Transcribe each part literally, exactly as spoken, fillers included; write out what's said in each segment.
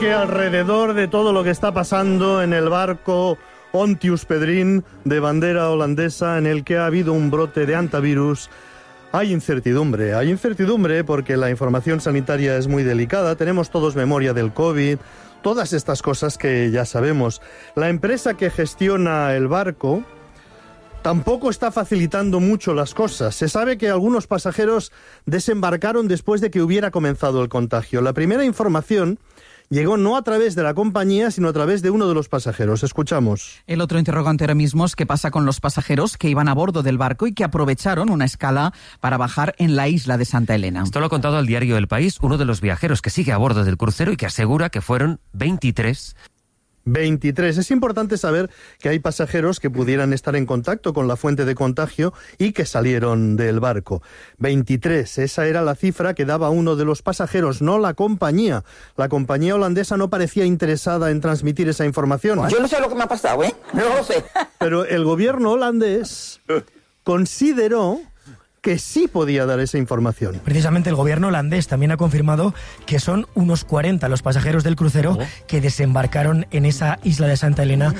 que alrededor de todo lo que está pasando en el barco Ontius Pedrin de bandera holandesa, en el que ha habido un brote de hantavirus, hay incertidumbre. Hay incertidumbre porque la información sanitaria es muy delicada. Tenemos todos memoria del COVID, todas estas cosas que ya sabemos. La empresa que gestiona el barco tampoco está facilitando mucho las cosas. Se sabe que algunos pasajeros desembarcaron después de que hubiera comenzado el contagio. La primera información llegó no a través de la compañía, sino a través de uno de los pasajeros. Escuchamos. El otro interrogante ahora mismo es qué pasa con los pasajeros que iban a bordo del barco y que aprovecharon una escala para bajar en la isla de Santa Elena. Esto lo ha contado al diario El País uno de los viajeros que sigue a bordo del crucero y que asegura que fueron veintitrés. veintitrés. Es importante saber que hay pasajeros que pudieran estar en contacto con la fuente de contagio y que salieron del barco. veintitrés. Esa era la cifra que daba uno de los pasajeros, no la compañía. La compañía holandesa no parecía interesada en transmitir esa información. Yo no sé lo que me ha pasado, ¿eh? No lo sé. Pero el gobierno holandés consideró que sí podía dar esa información. Precisamente el gobierno holandés también ha confirmado que son unos cuarenta los pasajeros del crucero oh. que desembarcaron en esa isla de Santa Elena.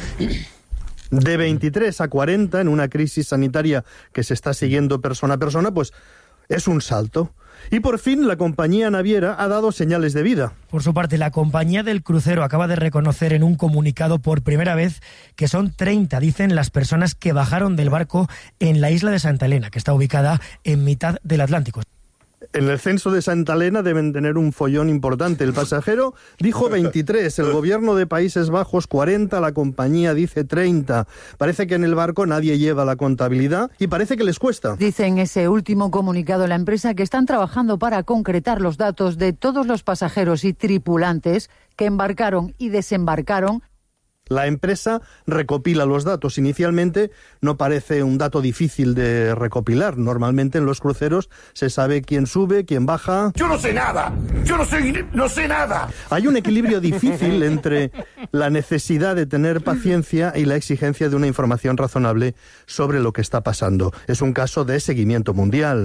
De veintitrés a cuarenta en una crisis sanitaria que se está siguiendo persona a persona, pues es un salto. Y por fin la compañía naviera ha dado señales de vida. Por su parte, la compañía del crucero acaba de reconocer en un comunicado por primera vez que son treinta, dicen, las personas que bajaron del barco en la isla de Santa Elena, que está ubicada en mitad del Atlántico. En el censo de Santa Elena deben tener un follón importante. El pasajero dijo veintitrés, el gobierno de Países Bajos cuarenta, la compañía dice treinta. Parece que en el barco nadie lleva la contabilidad y parece que les cuesta. Dice en ese último comunicado la empresa que están trabajando para concretar los datos de todos los pasajeros y tripulantes que embarcaron y desembarcaron. La empresa recopila los datos. Inicialmente no parece un dato difícil de recopilar. Normalmente en los cruceros se sabe quién sube, quién baja. ¡Yo no sé nada! ¡Yo no sé, no sé nada! Hay un equilibrio difícil entre la necesidad de tener paciencia y la exigencia de una información razonable sobre lo que está pasando. Es un caso de seguimiento mundial.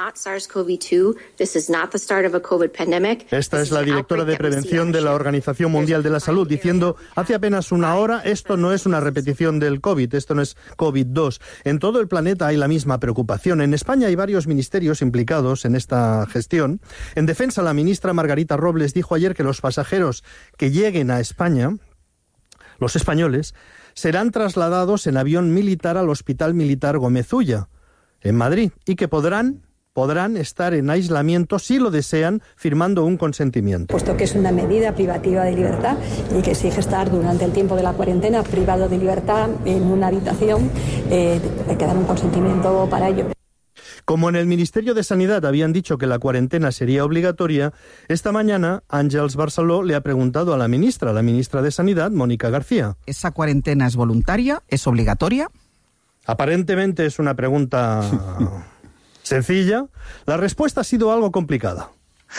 Esta es la directora de prevención de la Organización Mundial de la Salud diciendo hace apenas una Ahora, esto no es una repetición del COVID, esto no es COVID dos. En todo el planeta hay la misma preocupación. En España hay varios ministerios implicados en esta gestión. En defensa, la ministra Margarita Robles dijo ayer que los pasajeros que lleguen a España, los españoles, serán trasladados en avión militar al Hospital Militar Gómez Ulla, en Madrid, y que podrán... podrán estar en aislamiento si lo desean, firmando un consentimiento. Puesto que es una medida privativa de libertad y que exige estar durante el tiempo de la cuarentena privado de libertad en una habitación, eh, hay que dar un consentimiento para ello. Como en el Ministerio de Sanidad habían dicho que la cuarentena sería obligatoria, esta mañana Àngels Barceló le ha preguntado a la ministra, la ministra de Sanidad, Mónica García. ¿Esa cuarentena es voluntaria? ¿Es obligatoria? Aparentemente es una pregunta... sencilla. La respuesta ha sido algo complicada.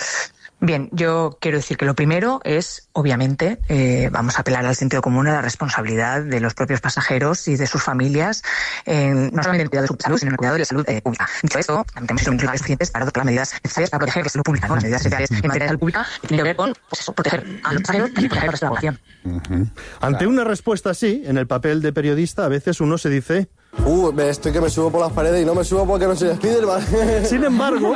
Bien, yo quiero decir que lo primero es, obviamente, eh, vamos a apelar al sentido común, a la responsabilidad de los propios pasajeros y de sus familias, eh, no solamente en el cuidado de su salud, sino en el cuidado de la salud eh, pública. Dicho esto, tenemos instrumentos legales suficientes para adoptar las medidas necesarias para proteger la salud pública, ¿no? Las medidas necesarias en materia de salud pública que tienen que ver con pues eso, proteger a los pasajeros y proteger al resto de la población. Uh-huh. Ante una respuesta así, en el papel de periodista, a veces uno se dice... Uh, estoy que me subo por las paredes y no me subo porque no soy Spiderman. Sin embargo,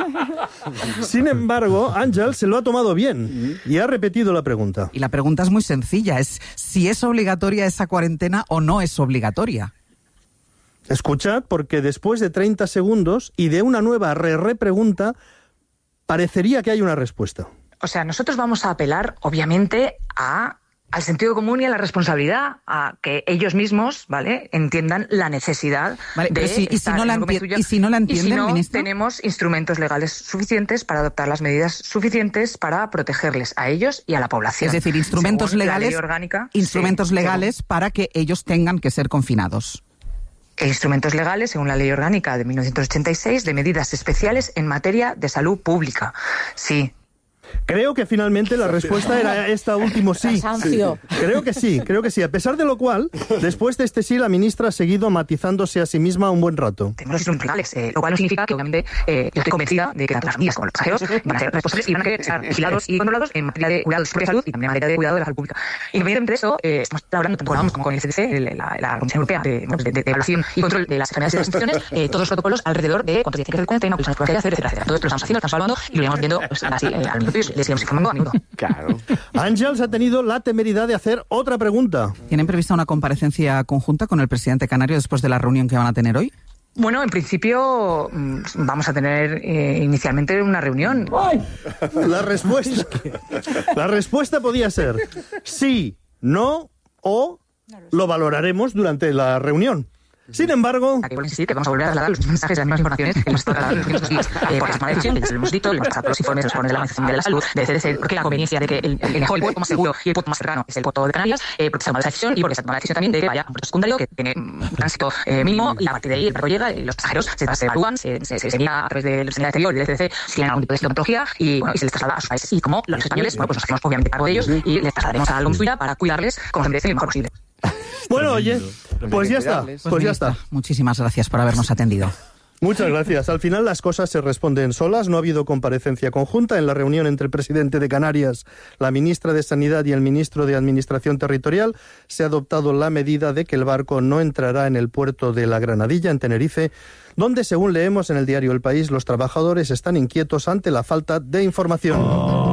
sin embargo, Àngels se lo ha tomado bien y ha repetido la pregunta. Y la pregunta es muy sencilla, es si es obligatoria esa cuarentena o no es obligatoria. Escuchad, porque después de treinta segundos y de una nueva re-re-pregunta, parecería que hay una respuesta. O sea, nosotros vamos a apelar, obviamente, a... al sentido común y a la responsabilidad, a que ellos mismos, ¿vale?, entiendan la necesidad vale, de si, y, si no la enti- y si no la entienden, y si no, ministro, tenemos instrumentos legales suficientes para adoptar las medidas suficientes para protegerles a ellos y a la población. Es decir, instrumentos Según legales, la ley orgánica, instrumentos sí, legales según, para que ellos tengan que ser confinados. Instrumentos legales, según la ley orgánica de mil novecientos ochenta y seis, de medidas especiales en materia de salud pública. Sí. Creo que finalmente la respuesta era esta último sí. Cansancio. Creo que sí, creo que sí. A pesar de lo cual, después de este sí, la ministra ha seguido matizándose a sí misma un buen rato. Tenemos los instrumentos legales, eh, lo cual no significa que, obviamente, eh, yo estoy convencida de que tanto las familias como los pasajeros van a ser responsables y van a querer estar vigilados y controlados en materia de cuidado de su propia salud y también en materia de cuidado de la salud pública. Independientemente de eso, eh, estamos hablando tanto con, como con el C D C, el, la, la Comisión Europea de, de, de, de Evaluación y Control de las Enfermedades y las Infecciones, eh, todos los protocolos alrededor de cuántos días tiene que hacer cuarentena, cuántos años puede hacer, etcétera, etcétera. Todo esto lo estamos haciendo, lo estamos evaluando y lo iremos viendo pues, así eh, al minuto y les iremos informando a minuto. Claro. Ángels ha tenido la temeridad de hacer otra pregunta. ¿Tienen prevista una comparecencia conjunta con el presidente canario después de la reunión que van a tener hoy? Bueno, en principio vamos a tener eh, inicialmente una reunión. La respuesta, la respuesta podía ser sí, no o lo valoraremos durante la reunión. Sin embargo... Aquí vuelvo a insistir que vamos a volver a trasladar los mensajes de las mismas informaciones que hemos trasladado en los últimos días. Eh, porque es una decisión, les lo hemos dicho, le hemos pasado los informes, los informes de la Organización de la Salud, de C D C, porque la conveniencia de que el, el mejor, el puerto más seguro y el puerto más cercano es el puerto de Canarias, eh, porque se ha tomado esa decisión y porque se ha tomado la decisión también de que vaya a un puerto secundario que tiene un tránsito eh, mínimo y a partir de ahí el barco llega y los pasajeros se, se evalúan, se, se, se, se mira a través del señal exterior y del C D C si tienen algún tipo de sintomatología y, bueno, y se les traslada a sus países. Y como los españoles, bueno, pues nos hacemos obviamente cargo de ellos y les trasladaremos a Lomzuya para cuidarles como se merecen y lo mejor posible. Bueno, oye, pues ya está, pues, pues ya ministra, está. Muchísimas gracias por habernos atendido. Muchas gracias. Al final las cosas se responden solas. No ha habido comparecencia conjunta en la reunión entre el presidente de Canarias, la ministra de Sanidad y el ministro de Administración Territorial. Se ha adoptado la medida de que el barco no entrará en el puerto de La Granadilla, en Tenerife, donde, según leemos en el diario El País, los trabajadores están inquietos ante la falta de información.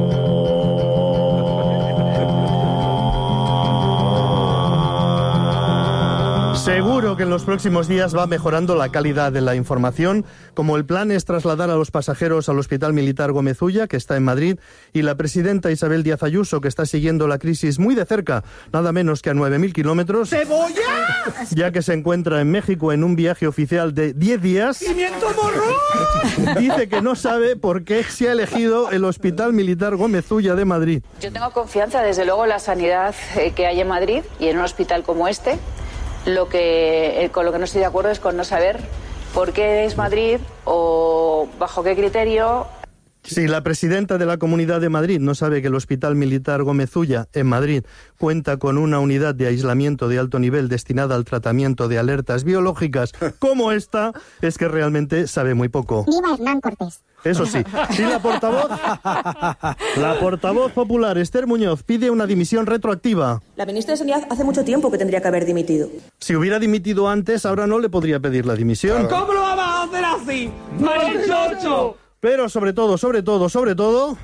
Seguro que en los próximos días va mejorando la calidad de la información, como el plan es trasladar a los pasajeros al Hospital Militar Gómez Ulla, que está en Madrid, y la presidenta Isabel Díaz Ayuso, que está siguiendo la crisis muy de cerca, nada menos que a nueve mil kilómetros, ¡Cebolla! ya que se encuentra en México en un viaje oficial de diez días. ¡Pimiento morrón! Dice que no sabe por qué se ha elegido el Hospital Militar Gómez Ulla de Madrid. Yo tengo confianza, desde luego, en la sanidad que hay en Madrid y en un hospital como este. Lo que, con lo que no estoy de acuerdo es con no saber por qué es Madrid o bajo qué criterio. Si la presidenta de la Comunidad de Madrid no sabe que el Hospital Militar Gómez Ulla, en Madrid, cuenta con una unidad de aislamiento de alto nivel destinada al tratamiento de alertas biológicas como esta, es que realmente sabe muy poco. ¡Viva Hernán Cortés! Eso sí, y la portavoz, la portavoz popular Esther Muñoz pide una dimisión retroactiva. La ministra de Sanidad hace mucho tiempo que tendría que haber dimitido. Si hubiera dimitido antes, ahora no le podría pedir la dimisión. ¿Cómo lo vamos a hacer así? ¡Marichocho! Pero sobre todo, sobre todo, sobre todo...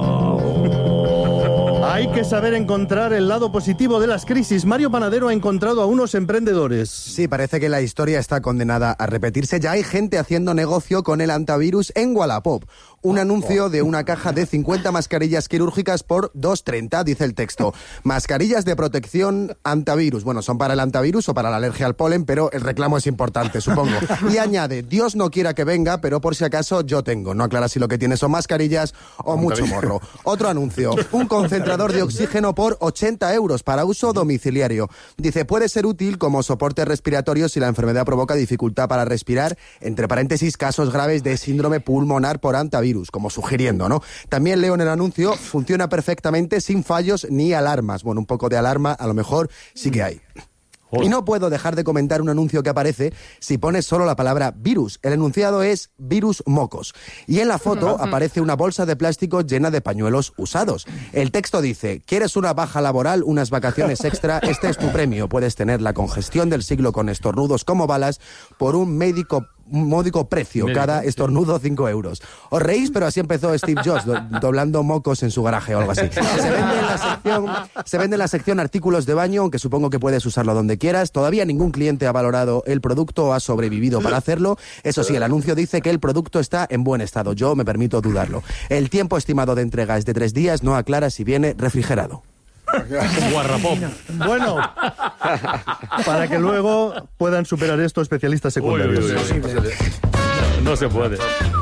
hay que saber encontrar el lado positivo de las crisis. Mario Panadero ha encontrado a unos emprendedores. Sí, parece que la historia está condenada a repetirse. Ya hay gente haciendo negocio con el antivirus en Wallapop. Un anuncio de una caja de cincuenta mascarillas quirúrgicas por dos treinta, dice el texto. Mascarillas de protección antivirus. Bueno, son para el antivirus o para la alergia al polen, pero el reclamo es importante, supongo. Y añade, Dios no quiera que venga, pero por si acaso yo tengo. No aclara si lo que tiene son mascarillas o mucho morro. Otro anuncio, un concentrador de oxígeno por ochenta euros para uso domiciliario. Dice, puede ser útil como soporte respiratorio si la enfermedad provoca dificultad para respirar, entre paréntesis, casos graves de síndrome pulmonar por antivirus, como sugiriendo, ¿no? También leo en el anuncio, funciona perfectamente sin fallos ni alarmas. Bueno, un poco de alarma a lo mejor sí que hay. Y no puedo dejar de comentar un anuncio que aparece si pones solo la palabra virus. El enunciado es virus mocos. Y en la foto aparece una bolsa de plástico llena de pañuelos usados. El texto dice, ¿quieres una baja laboral, unas vacaciones extra? Este es tu premio. Puedes tener la congestión del siglo con estornudos como balas por un médico un módico precio, médico, cada estornudo cinco euros. Os reís, pero así empezó Steve Jobs, do, doblando mocos en su garaje o algo así. Se vende, en la sección, se vende en la sección artículos de baño, aunque supongo que puedes usarlo donde quieras. Todavía ningún cliente ha valorado el producto o ha sobrevivido para hacerlo. Eso sí, el anuncio dice que el producto está en buen estado. Yo me permito dudarlo. El tiempo estimado de entrega es de tres días, no aclara si viene refrigerado. Guarrapop. Bueno, para que luego puedan superar esto especialistas secundarios. Uy, uy, uy, uy. No, no se puede.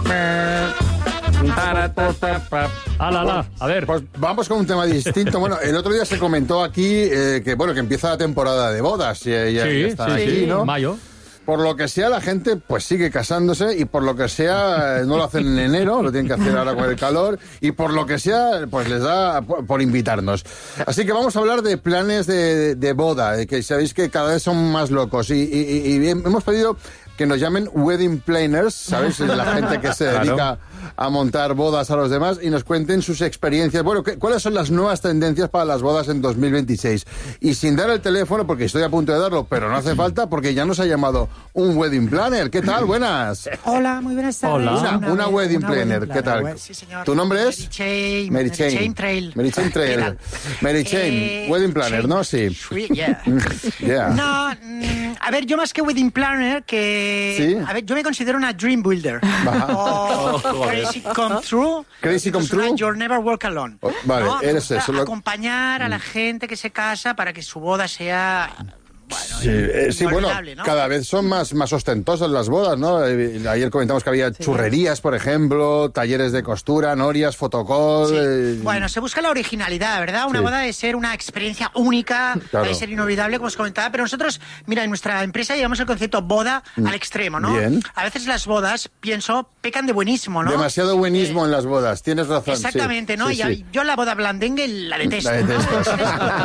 Ala, ala. A ver, pues vamos con un tema distinto. Bueno, el otro día se comentó aquí eh, que bueno que empieza la temporada de bodas. Y, y, sí, y está sí, aquí, sí, ¿no? Mayo. por lo que sea, la gente pues sigue casándose y por lo que sea, no lo hacen en enero, lo tienen que hacer ahora con el calor y por lo que sea, pues les da por, por invitarnos. Así que vamos a hablar de planes de, de boda, que sabéis que cada vez son más locos y, y, y hemos pedido que nos llamen wedding planners, ¿sabéis? La gente que se dedica claro. a montar bodas a los demás y nos cuenten sus experiencias. Bueno, ¿qué, ¿cuáles son las nuevas tendencias para las bodas en dos mil veintiséis? Y sin dar el teléfono, porque estoy a punto de darlo, pero no hace falta, porque ya nos ha llamado un wedding planner. ¿Qué tal? Buenas. Hola, muy buenas tardes. Hola. Una, una, una wedding una planner. Wedding ¿Qué tal? Sí, señor. ¿Tu nombre es? Mary Chain. Mary Chain. Mary Chain Trail. Mary Chain Trail. Mary Chain, eh, wedding planner, Chain. ¿no? Sí. Yeah. yeah. No, mm, a ver, yo más que wedding planner, que... ¿Sí? A ver, yo me considero una dream builder. O oh, crazy come true. Crazy come true. You'll never walk alone. Oh, vale, ¿no? eres eso. Lo... Acompañar a la gente que se casa para que su boda sea... Bueno, sí, eh, sí bueno, ¿no? cada vez son más, más ostentosas las bodas, ¿no? Eh, ayer comentamos que había sí. churrerías, por ejemplo, talleres de costura, norias, fotocall... Sí. Eh... Bueno, se busca la originalidad, ¿verdad? Una sí. boda debe ser una experiencia única, claro. debe ser inolvidable, como os comentaba, pero nosotros, mira, en nuestra empresa llevamos el concepto boda mm. al extremo, ¿no? Bien. A veces las bodas, pienso, pecan de buenísimo, ¿no? Demasiado buenismo eh, en las bodas, tienes razón. Exactamente, sí. ¿no? Sí, y sí. yo la boda blandengue la detesto. La detesto.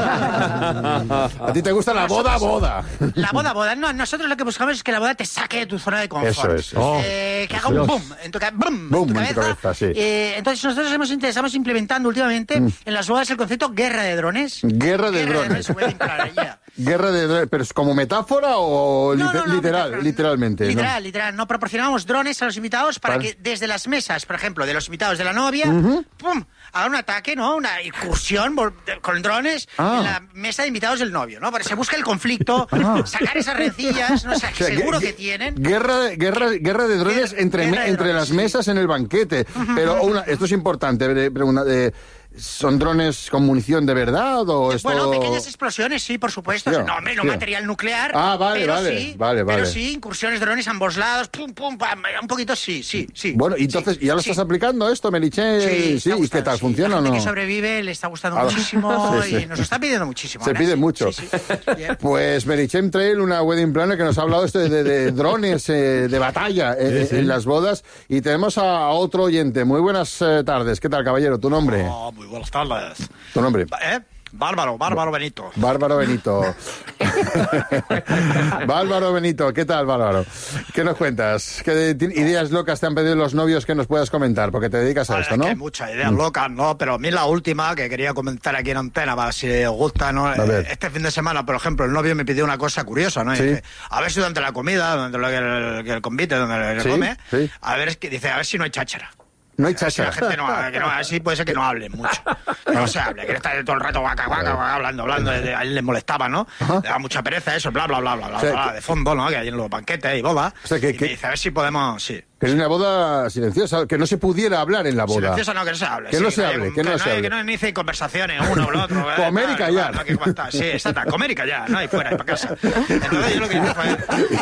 ¿no? A ti te gusta la boda, boda. La boda, boda. No, nosotros lo que buscamos es que la boda te saque de tu zona de confort. Eso es. Oh, eh, que haga un boom en tu, boom, boom, en tu cabeza. En tu cabeza sí. eh, entonces nosotros hemos, estamos implementando últimamente mm. en las bodas el concepto guerra de drones. Guerra de guerra drones. De drones plan, yeah. Guerra de drones. ¿Pero es como metáfora o no, no, no, literal? Metáfora, literalmente. Literal, ¿no? literal. No proporcionamos drones a los invitados para ¿Vale? que desde las mesas, por ejemplo, de los invitados de la novia, uh-huh. ¡pum! Haga un ataque, ¿no? Una incursión con drones ah. en la mesa de invitados del novio, ¿no? Para que se busque el conflicto, ah. sacar esas rencillas, no sé, o sea, seguro que tienen. Guerra, guerra, guerra de drones guerra, entre, guerra de entre drones, las mesas sí. en el banquete. Uh-huh. Pero una, esto es importante, pregunta de... ¿Son drones con munición de verdad o esto...? Bueno, pequeñas explosiones, sí, por supuesto. Hostia, no, hombre, no hostia. material nuclear. Ah, vale, pero vale, sí, vale, vale. Pero sí, incursiones, drones a ambos lados, pum, pum, pam, un poquito sí, sí, sí. Bueno, y entonces, sí, ¿ya lo sí. estás aplicando esto, Meriche? Sí, sí. ¿Y qué tal? Sí. ¿Funciona o no? La gente que sobrevive le está gustando ah, muchísimo sí, sí. y nos está pidiendo muchísimo. Se ahora, pide sí. mucho. Sí, sí. Pues Meriche Trail, una wedding planner que nos ha hablado esto de, de, de drones eh, de batalla eh, sí, sí. en las bodas. Y tenemos a otro oyente. Muy buenas eh, tardes. ¿Qué tal, caballero? ¿Tu nombre? Oh, muy buenas tardes. ¿Tu nombre? ¿Eh? Bárbaro, Bárbaro Benito. Bárbaro Benito. Bárbaro Benito, ¿qué tal, Bárbaro? ¿Qué nos cuentas? ¿Qué ideas locas te han pedido los novios que nos puedas comentar? Porque te dedicas a vale, esto, ¿no? Es que hay muchas ideas mm. locas, ¿no? Pero a mí la última que quería comentar aquí en antena, para si os gusta, ¿no? Este fin de semana, por ejemplo, el novio me pidió una cosa curiosa, ¿no? Y ¿Sí? dice, a ver si durante la comida, durante lo que el, que el convite, donde el ¿Sí? come, ¿Sí? a ver, dice, a ver si no hay cháchara. No hay cháchara. Si la gente no, que no, así puede ser que no hablen mucho. Que no se hable, que está todo el rato guaca, guaca, guaca, hablando, hablando. De, a él les molestaba, ¿no? Le daba mucha pereza eso, bla, bla, bla, bla, bla, o sea, bla, de fondo, ¿no? Que hay en los banquetes y bodas. O sea, que, y que... me dice, a ver si podemos, sí. Que es una boda silenciosa, que no se pudiera hablar en la boda. Silenciosa no, que no se hable. Que sí, no se no hable, hay, que no se hable. Que no inicie conversaciones uno o el otro. Comer y callar. No, no, no, sí, exacto, comer y callar, ¿no? Y fuera, y para casa. Entonces yo lo que hice fue...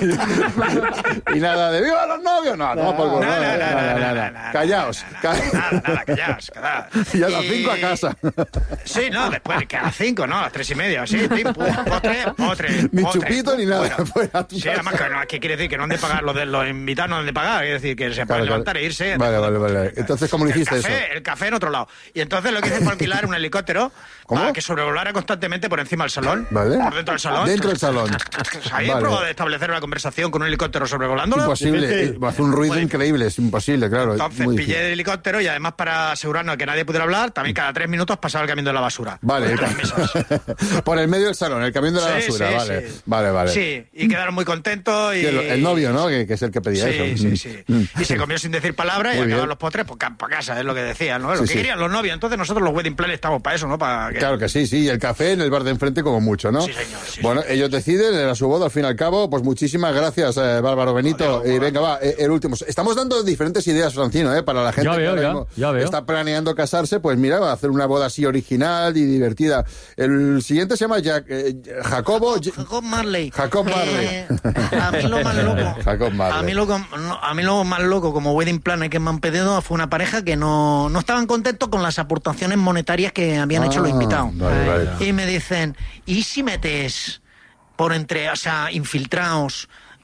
Y nada de ¡viva los novios! No, no, por favor. Nada, nada, nada. Callaos. Nada, nada, callaos. Y a las cinco a casa. Sí, no, después, que a las cinco, ¿no? A las tres y media, sí, pim, pum, postre, postre. Ni chupito ni nada. Sí, además, ¿qué quiere decir? Que no han de pagar, los, de, los invitados no han de pagar, es decir, que se pueden levantar e irse. Vale, vale, vale. Entonces, ¿cómo lo hiciste el café, eso? El café en otro lado. Y entonces lo que hice fue alquilar un helicóptero ¿Cómo? para que sobrevolara constantemente por encima del salón. Vale. Por dentro del salón. Dentro del salón. ¿Habéis vale. probado de establecer una conversación con un helicóptero sobrevolándolo? Imposible. Hace un ruido Muy increíble, es imposible, claro. Entonces muy pillé difícil. el helicóptero y además para asegurarnos de que nadie pudiera hablar, también cada tres minutos pasaba el camión de la basura. Vale. Por, las mesas. Por el medio del salón, el camión de la sí, basura. Sí, vale. Sí. vale, vale. Sí, y quedaron muy contentos. Y... El, el novio, ¿no? Que, que es el que pedía sí, eso. Sí, sí, sí. Y se comió sin decir palabra y acabaron los postres pues, para casa, es lo que decían, ¿no? Lo sí, que sí. querían los novios. Entonces nosotros los wedding planners estamos para eso, ¿no? Para que... Claro que sí, sí. Y el café en el bar de enfrente como mucho, ¿no? Sí, señor. Sí, bueno, señor. ellos deciden, era su boda al fin y al cabo. Pues muchísimas gracias, eh, Bárbaro Benito. Y eh, venga, va, eh, el último. Estamos dando diferentes ideas, Francino, ¿eh? Para la gente ya que veo, ahora ya, mismo ya veo. está planeando casarse, pues mira, va a hacer una boda así original y divertida. El siguiente se llama Jack, eh, Jacobo... Jacob, Jacob Marley. Jacob Marley. Eh, a mí lo más loco... Jacob Marley. A mí, lo, no, a mí lo más loco como wedding planner que me han pedido fue una pareja que no, no estaban contentos con las aportaciones monetarias que habían ah, hecho los invitados. Vale, vale. Y me dicen, ¿y si metes por entre, o sea, infiltrados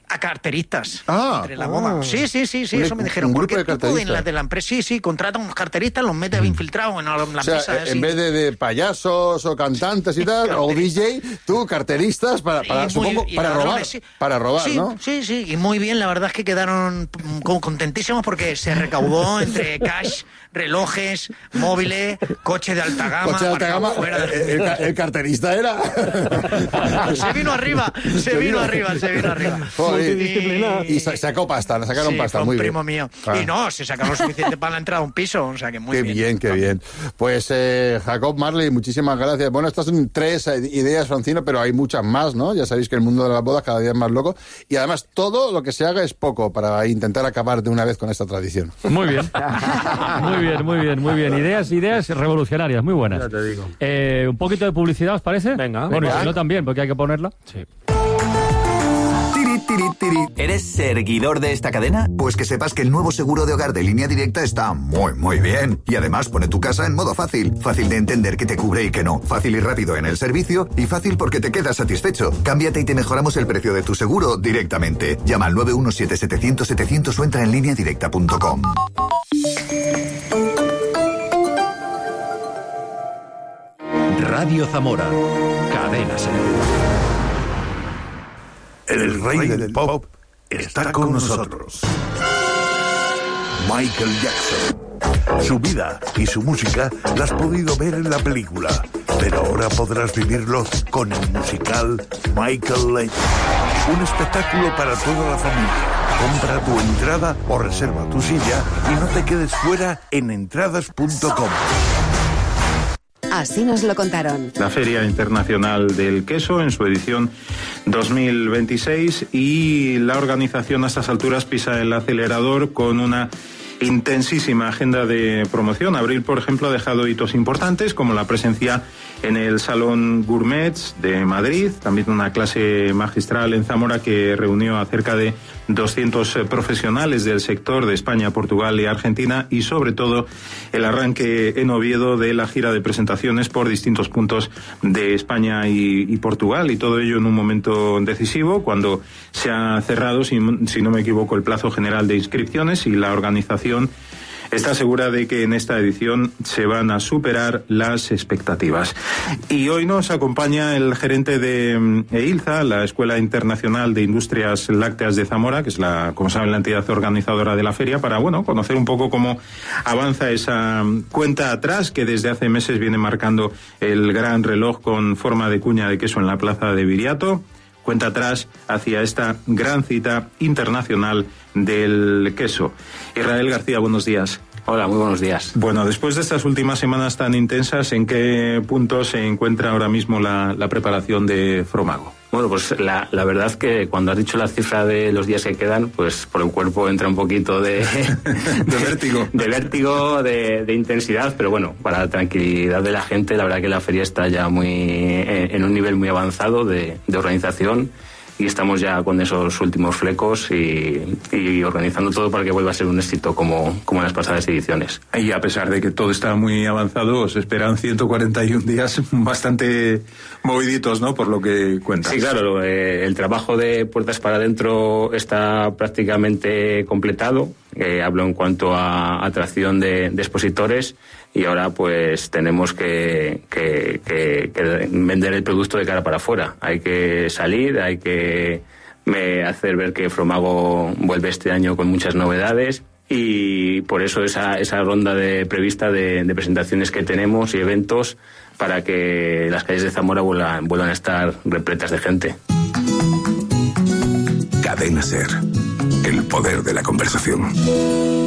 a carteristas ah, entre la boda. Ah, sí, sí, sí, sí, un, eso me dijeron. Un porque grupo de tú en la de la empresa, sí, sí, contratan unos carteristas, los metes infiltrados en la, la o sea, mesa. en así. vez de, de payasos o cantantes y tal, o D J, tú carteristas para, para, Y supongo, muy- y para ladrones, robar, sí. para robar, sí, ¿no? Sí, sí, y muy bien, la verdad es que quedaron mm, como contentísimos porque se recaudó entre cash, relojes, móviles, coche de alta gama. Coche de alta aparcado gama, fuera de- el, el- el carterista era. se vino arriba, se vino arriba, se vino arriba. Joder, Y- y sa- sacó pasta, le sacaron Sí, pasta, fue un muy primo bien. mío. Ah. Y no, se sacaron lo suficiente para la entrada a un piso, o sea que muy Qué bien. bien, qué bien. Pues eh, Jacob Marley, muchísimas gracias. Bueno, estas son tres eh, ideas, Francino, pero hay muchas más, ¿no? Ya sabéis que el mundo de las bodas cada día es más loco. Y además, todo lo que se haga es poco para intentar acabar de una vez con esta tradición. Muy bien. Muy bien, muy bien, muy bien. Ideas, ideas revolucionarias, muy buenas. Ya te digo. Eh, un poquito de publicidad, ¿os parece? Venga. Bueno, Venga. y si no también, porque hay que ponerla. Sí. Tiri, tiri, tiri. ¿Eres seguidor de esta cadena? Pues que sepas que el nuevo seguro de hogar de Línea Directa está muy, muy bien. Y además pone tu casa en modo fácil. Fácil de entender que te cubre y que no. Fácil y rápido en el servicio. Y fácil porque te quedas satisfecho. Cámbiate y te mejoramos el precio de tu seguro directamente. Llama al nueve uno siete setecientos setecientos o entra en línea directa punto com. Radio Zamora. Cadena Ser. El rey del pop está con nosotros. Michael Jackson. Su vida y su música la has podido ver en la película, pero ahora podrás vivirlo con el musical Michael Legend. Un espectáculo para toda la familia. Compra tu entrada o reserva tu silla y no te quedes fuera en entradas punto com. Así nos lo contaron. La Feria Internacional del Queso en su edición dos mil veintiséis y la organización a estas alturas pisa el acelerador con una intensísima agenda de promoción. Abril, por ejemplo, ha dejado hitos importantes como la presencia en el Salón Gourmets de Madrid, también una clase magistral en Zamora que reunió a cerca de doscientos profesionales del sector de España, Portugal y Argentina, y sobre todo el arranque en Oviedo de la gira de presentaciones por distintos puntos de España y, y Portugal, y todo ello en un momento decisivo cuando se ha cerrado, si, si no me equivoco, el plazo general de inscripciones, y la organización está segura de que en esta edición se van a superar las expectativas. Y hoy nos acompaña el gerente de EILZA, la Escuela Internacional de Industrias Lácteas de Zamora, que es la, como saben, la entidad organizadora de la feria, para, bueno, conocer un poco cómo avanza esa cuenta atrás que desde hace meses viene marcando el gran reloj con forma de cuña de queso en la plaza de Viriato. Cuenta atrás hacia esta gran cita internacional del queso. Israel García, buenos días. Hola, muy buenos días. Bueno, después de estas últimas semanas tan intensas, ¿en qué punto se encuentra ahora mismo la, la preparación de Fromago? Bueno, pues la, la verdad que cuando has dicho la cifra de los días que quedan, pues por el cuerpo entra un poquito de... de vértigo. De vértigo, de, de intensidad, pero bueno, para la tranquilidad de la gente, la verdad que la feria está ya muy en, en un nivel muy avanzado de, de organización, y estamos ya con esos últimos flecos y, y organizando todo para que vuelva a ser un éxito como, como en las pasadas ediciones. Y a pesar de que todo está muy avanzado, os esperan ciento cuarenta y un días bastante moviditos, ¿no? Por lo que cuentas. Sí, claro, eh, el trabajo de puertas para adentro está prácticamente completado. Eh, hablo en cuanto a atracción de, de expositores, y ahora pues tenemos que, que, que, que vender el producto de cara para afuera. Hay que salir, hay que me, hacer ver que Fromago vuelve este año con muchas novedades, y por eso esa, esa ronda de, prevista de, de presentaciones que tenemos y eventos para que las calles de Zamora vuelvan, vuelvan a estar repletas de gente. Cadena Ser. El poder de la conversación.